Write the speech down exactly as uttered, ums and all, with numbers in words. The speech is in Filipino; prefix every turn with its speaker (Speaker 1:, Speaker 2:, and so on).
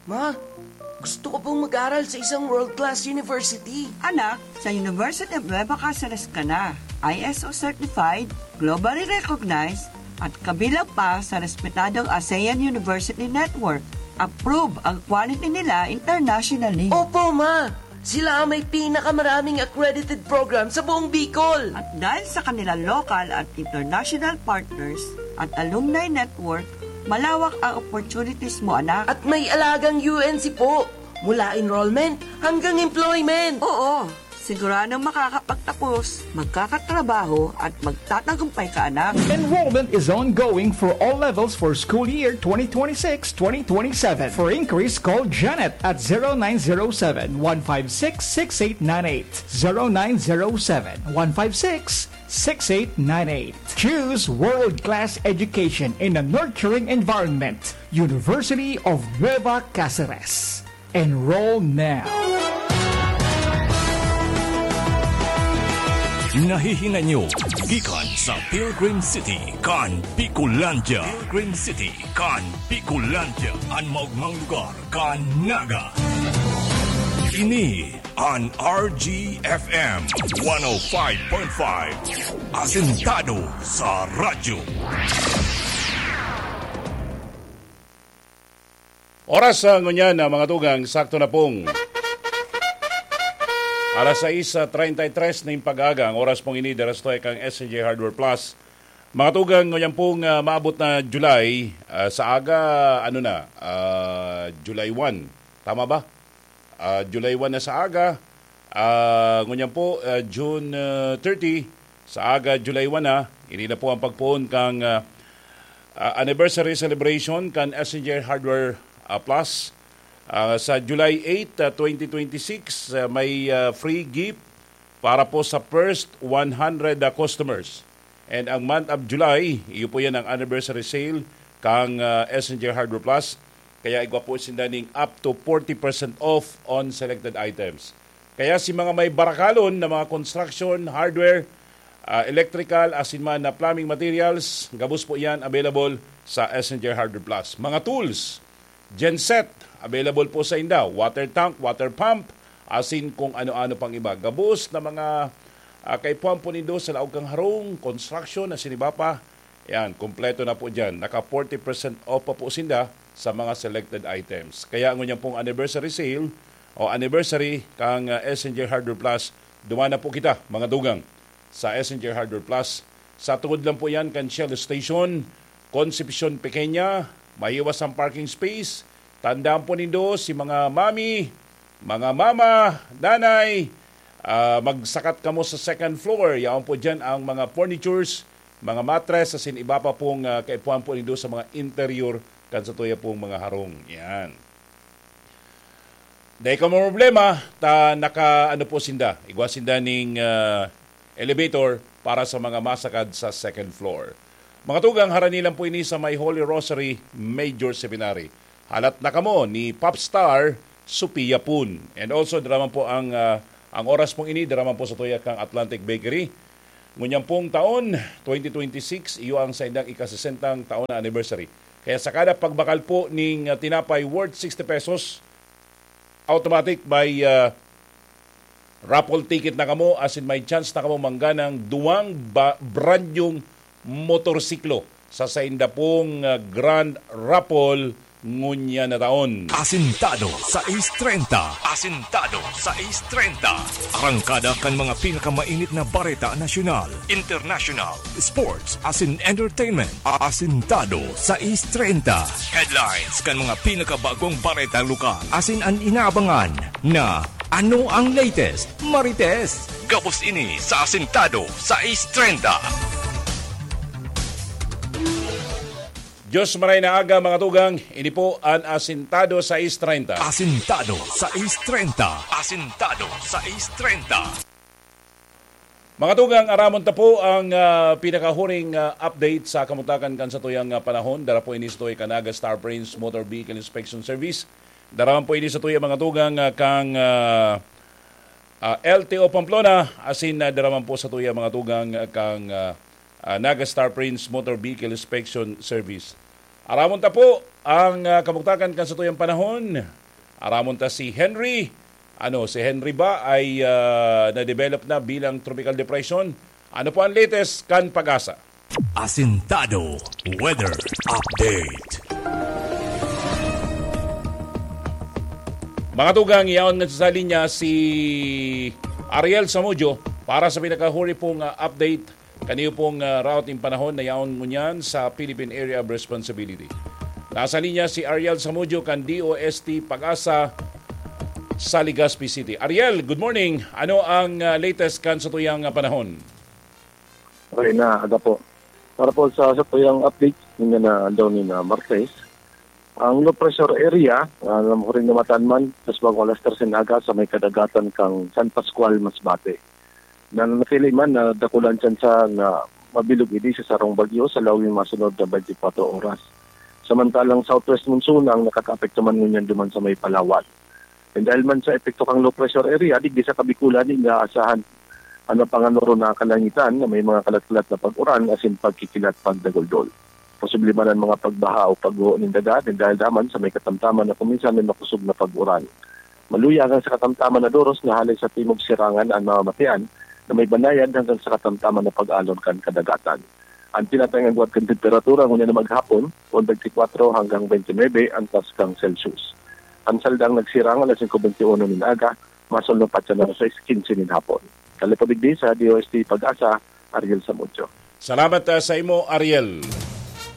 Speaker 1: Ma, gusto ko pong mag-aral sa isang world-class university.
Speaker 2: Anak, sa University of Nueva Cáceres ka na. I S O certified, globally recognized, at kabilang pa sa respetadong ASEAN University Network. Approve ang quality nila internationally.
Speaker 1: Opo, Ma. Sila ang may pinakamaraming accredited program sa buong Bicol.
Speaker 2: At dahil sa kanilang local at international partners at alumni network, malawak ang opportunities mo, anak.
Speaker 1: At may alagang U N C po. Mula enrollment hanggang employment.
Speaker 2: Oo, siguradong makakapagtapos, magkakatrabaho at magtatagumpay ka, anak.
Speaker 3: Enrollment is ongoing for all levels for school year twenty twenty-six twenty twenty-seven. For inquiries, call Janet at zero nine zero seven, one five six, six eight nine eight. zero nine zero seven, one five six, six eight nine eight. Choose world-class education in a nurturing environment. University of Nueva Cáceres. Enroll now.
Speaker 4: Nahihinga nyo, gikan sa Pilgrim City, kan Bicolandia. Pilgrim City, kan Bicolandia. Ang maugmang lugar, kan Naga. Ini an R G F M one oh five point five. Asentado sa radyo.
Speaker 5: Oras sa ngunyan na mga tugang, sakto na pong alas sais treinta y tres na yung pag-aga. Ang oras pong ini, darastoy kang S N J Hardware Plus. Mga tugang, ngunyan pong uh, maabot na July, uh, sa aga, ano na, uh, July first. Tama ba? Uh, July first na sa aga. Uh, ngunyan po, uh, June uh, thirty, sa aga, July first na. Ini na po ang pagpuon kang uh, uh, anniversary celebration kan S N J Hardware Uh, Plus. Uh, sa July eighth, uh, twenty twenty-six, uh, may uh, free gift para po sa first one hundred uh, customers. And ang month of July, iyo po yan ang anniversary sale kang uh, S N J Hardware Plus. Kaya igwa po sindaning up to forty percent off on selected items. Kaya si mga may barakalon na mga construction, hardware, uh, electrical, asin man na plumbing materials, gabos po yan available sa S N J Hardware Plus. Mga tools, genset, available po sa inda. Water tank, water pump, asin kung ano-ano pang iba. Gabos na mga uh, kay puwan po nindo sa laog kang harong, construction, asin iba pa. Yan, kompleto na po dyan. Naka forty percent off pa po sinda sa mga selected items. Kaya ang ngunyan pong anniversary sale o anniversary kang uh, S N J Hardware Plus, dumana po kita, mga dugang, sa S N J Hardware Plus. Sa tungod lang po yan kan Shell Station, Concepcion Pequeña, maiwas ang parking space. Tandaan po nindo si mga mami, mga mama, nanay, uh, magsakat ka mo sa second floor. Yaon po dyan ang mga furnitures, mga mattress, asin iba pa pong uh, kaipuan po nindo sa mga interior kan sa tuya pong mga harong. Yan. Dahil ka mo problema, ta naka ano po sinda, igwa sinda ning uh, elevator para sa mga masakad sa second floor. Mga tugang, haranilan po ini sa may Holy Rosary Major Seminary. Halat na kamo ni Popstar Sophia Poon. And also, daraman po ang, uh, ang oras pong ini, daraman po sa tuya kang Atlantic Bakery. Ngunyang pong taon, twenty twenty-six, iyo ang sa indang ikasesentang taon na anniversary. Kaya sa kada pagbakal po ning uh, tinapay worth sixty pesos, automatic by uh, raffle ticket na kamo, as in may chance na kamo mangganang duwang ba- brand yung motorsiklo sa sainda pong uh, Grand Raffle ngunya na taon.
Speaker 4: Asintado sa Ace thirty. Asintado sa Ace thirty. Arangkada kan mga pinakamainit na bareta nasyonal, international, sports, asin entertainment. Asintado sa Ace thirty. Headlines kan mga pinakabagong bareta lokal. Asin ang inaabangan na ano ang latest, marites. Gabos ini sa Asintado sa Ace thirty.
Speaker 5: Diyos maray na aga mga tugang, ini po ang Asintado sa Ace thirty.
Speaker 4: Asintado sa Ace thirty. Asintado sa Ace thirty.
Speaker 5: Mga tugang, aramon ta po ang uh, pinakahuring uh, update sa kamutakan kan sa tuyang uh, panahon. Dara po ini sa tuyang Kanaga Star Prince Motor Vehicle Inspection Service. Daraman po ini sa tuyang mga tugang uh, kang uh, uh, L T O Pamplona. Asin uh, daraman po sa tuyang mga tugang uh, kang uh, uh, Naga Star Prince Motor Vehicle Inspection Service. Aramon ta po ang uh, kabuktakan kan sa tuyang panahon. Aramon ta si Henry. Ano, si Henry ba ay uh, na-develop na bilang tropical depression? Ano po ang latest kan Pag-asa?
Speaker 4: Asintado Weather Update.
Speaker 5: Mga tugang, iyaon nga sa linya si Ariel Samudio para sa pinakahuri pong uh, update kaniyo pong uh, routing panahon na yaon mo niyan sa Philippine Area of Responsibility. Nasa linya si Ariel Samudio kan D O S T Pag-asa sa Legazpi City. Ariel, good morning. Ano ang uh, latest kan sa tuyang uh, panahon?
Speaker 6: Okay na, aga po. Para po sa, sa tuyang update, yun na daw ni na Martes, ang low pressure area, uh, alam ko rin namatan man, tas bago alas tres aga sa may kadagatan kang San Pascual, Masbate. Na napili man na dakulan dyan sa na mabilog idi sa sarong bagyo sa lawing masunod na twenty-four oras. Samantalang southwest monsoon ang nakaka-apekto man ngunyan duman sa may Palawan. And dahil man sa epekto kang low pressure area, di sa kabikulan din naasahan ano panganoro na kalangitan na may mga kalat-kalat na pag-uran as in pagkikilat pagdagoldol. Posible man ang mga pagbaha o pag-uho ng dagat dahil daman sa may katamtaman na kuminsan may makusog na pag-uran. Maluya hanggang sa katamtaman na doros na halay sa timog sirangan ang mamamatian na may banayan hanggang sa katamtaman na pag-alon kan kadagatan. Ang tinatayang buhat kan temperatura ngunyan na maghapon o twenty-four hanggang twenty-nine ang tas kang Celsius. Ang saldang nagsirang alas five twenty-one min aga, masulong pa siya na sa fifteen min hapon. Kalipabigdi sa D O S T Pag-asa, Ariel Samudio.
Speaker 5: Salamat uh, sa imo, Ariel.